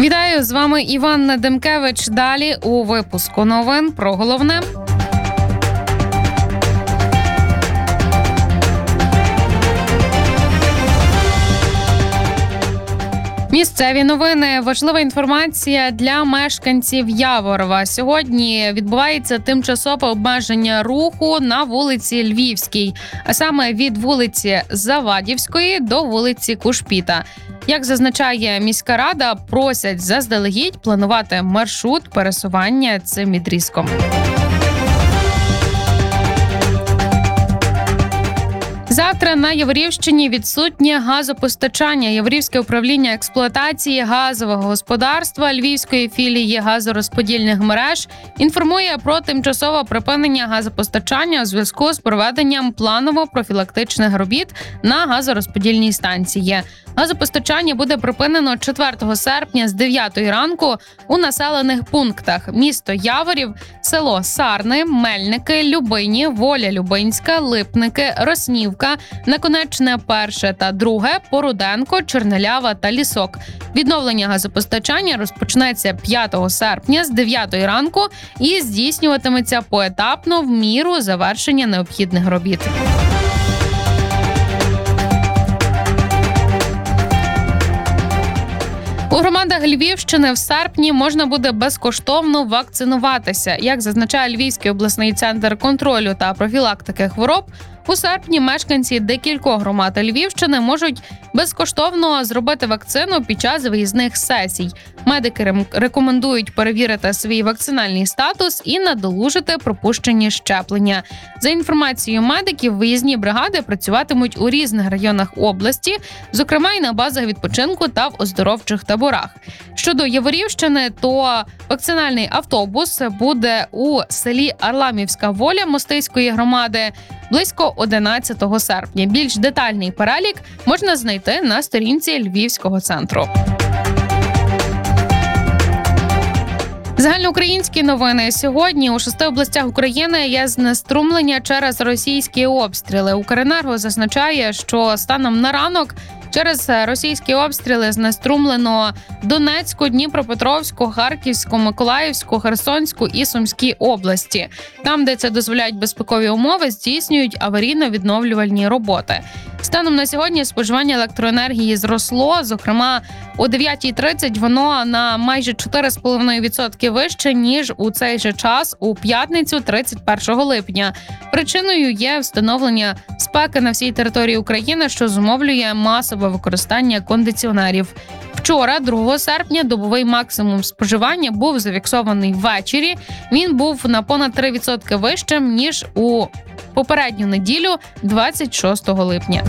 Вітаю, з вами Іванна Демкевич. Далі у випуску новин про головне. Місцеві новини. Важлива інформація для мешканців Яворова. Сьогодні відбувається тимчасове обмеження руху на вулиці Львівській, а саме від вулиці Завадівської до вулиці Кушпіта. Як зазначає міська рада, просять заздалегідь планувати маршрут пересування цим відрізком. Завтра на Яворівщині відсутнє газопостачання. Яворівське управління експлуатації газового господарства Львівської філії газорозподільних мереж інформує про тимчасове припинення газопостачання у зв'язку з проведенням планово-профілактичних робіт на газорозподільній станції. Газопостачання буде припинено 4 серпня з 9 ранку у населених пунктах: місто Яворів, село Сарни, Мельники, Любині, Воля Любинська, Липники, Роснівка, Наконечне перше та друге, Поруденко, Чернелява та Лісок. Відновлення газопостачання розпочнеться 5 серпня з 9 ранку і здійснюватиметься поетапно в міру завершення необхідних робіт. У громадах Львівщини в серпні можна буде безкоштовно вакцинуватися. Як зазначає Львівський обласний центр контролю та профілактики хвороб, у серпні мешканці декількох громад Львівщини можуть безкоштовно зробити вакцину під час виїзних сесій. Медики рекомендують перевірити свій вакцинальний статус і надолужити пропущені щеплення. За інформацією медиків, виїзні бригади працюватимуть у різних районах області, зокрема й на базах відпочинку та в оздоровчих таборах. Щодо Яворівщини, то вакцинальний автобус буде у селі Арламівська Воля Мостиської громади близько 11 серпня. Більш детальний перелік можна знайти на сторінці Львівського центру. Загальноукраїнські новини. Сьогодні у 6 областях України є знеструмлення через російські обстріли. Укренерго зазначає, що станом на ранок через російські обстріли знеструмлено Донецьку, Дніпропетровську, Харківську, Миколаївську, Херсонську і Сумській області. Там, де це дозволяють безпекові умови, здійснюють аварійно-відновлювальні роботи. Станом на сьогодні споживання електроенергії зросло, зокрема, о 9:30 воно на майже 4,5% вище, ніж у цей же час у п'ятницю 31 липня. Причиною є встановлення спеки на всій території України, що зумовлює масове використання кондиціонерів. Вчора, 2 серпня, добовий максимум споживання був зафіксований ввечері. Він був на понад 3% вищим, ніж у попередню неділю, 26 липня.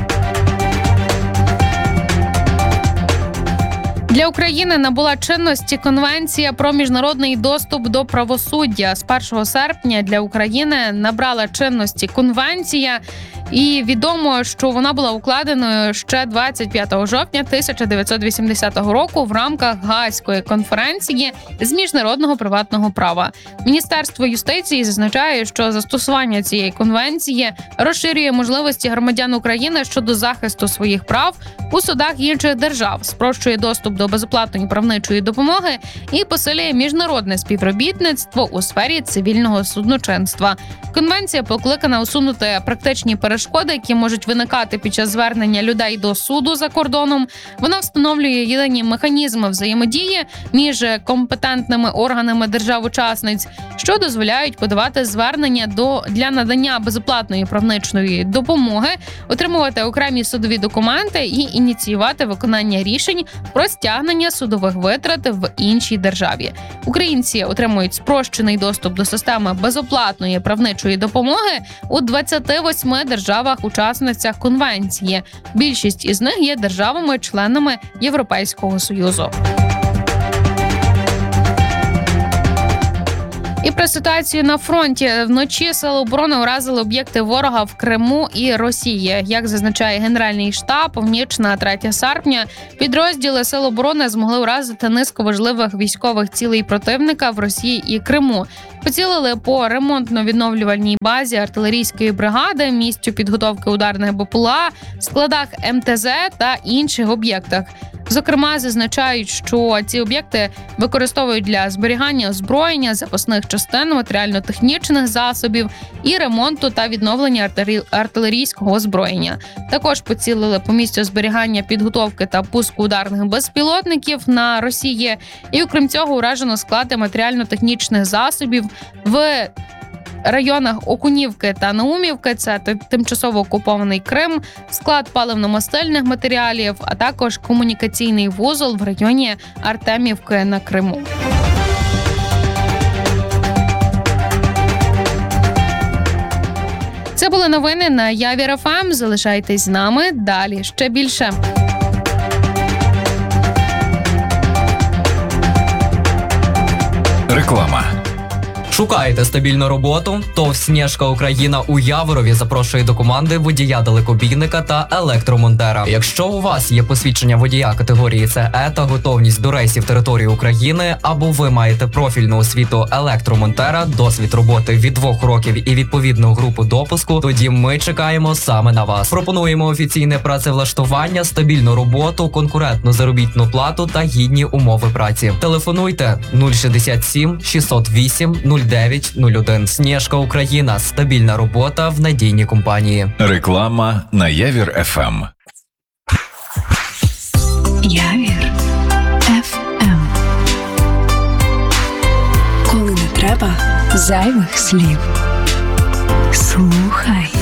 Для України набула чинності Конвенція про міжнародний доступ до правосуддя. З 1 серпня для України набрала чинності Конвенція, і відомо, що вона була укладеною ще 25 жовтня 1980 року в рамках Гаазької конференції з міжнародного приватного права. Міністерство юстиції зазначає, що застосування цієї конвенції розширює можливості громадян України щодо захисту своїх прав у судах інших держав, спрощує доступ до безоплатної правничої допомоги і посилює міжнародне співробітництво у сфері цивільного судочинства. Конвенція покликана усунути практичні перешкоди, які можуть виникати під час звернення людей до суду за кордоном. Вона встановлює єдині механізми взаємодії між компетентними органами держав-учасниць, що дозволяють подавати звернення для надання безоплатної правничої допомоги, отримувати окремі судові документи і ініціювати виконання рішень про стягнення судових витрат в іншій державі. Українці отримують спрощений доступ до системи безоплатної правничої допомоги у 28 державах-учасницях конвенції. Більшість із них є державами-членами Європейського Союзу. І про ситуацію на фронті. Вночі сили оборони уразили об'єкти ворога в Криму і Росії. Як зазначає Генеральний штаб, в ніч на 3 серпня підрозділи сил оборони змогли уразити низку важливих військових цілей противника в Росії і Криму. Поцілили по ремонтно-відновлювальній базі артилерійської бригади, місцю підготовки ударних БПЛА, складах МТЗ та інших об'єктах. Зокрема, зазначають, що ці об'єкти використовують для зберігання озброєння, запасних частин, матеріально-технічних засобів і ремонту та відновлення артилерійського озброєння. Також поцілили по місцю зберігання, підготовки та пуску ударних безпілотників на Росії. І окрім цього уражено склади матеріально-технічних засобів в районах Окунівки та Наумівки, це тимчасово окупований Крим, склад паливно-мастильних матеріалів, а також комунікаційний вузол в районі Артемівки на Криму. Це були новини на Явір ФМ. Залишайтесь з нами, далі ще більше. Реклама. Шукаєте стабільну роботу? ТОВ «Снежка Україна» у Яворові запрошує до команди водія-далекобійника та електромонтера. Якщо у вас є посвідчення водія категорії СЕ та готовність до рейсів території України, або ви маєте профільну освіту електромонтера, досвід роботи від 2 років і відповідну групу допуску, тоді ми чекаємо саме на вас. Пропонуємо офіційне працевлаштування, стабільну роботу, конкурентну заробітну плату та гідні умови праці. Телефонуйте 067 608 0901. «Снежка Україна» – стабільна робота в надійній компанії. Реклама на Явір ФМ. Явір ФМ. Коли не треба зайвих слів. Слухай.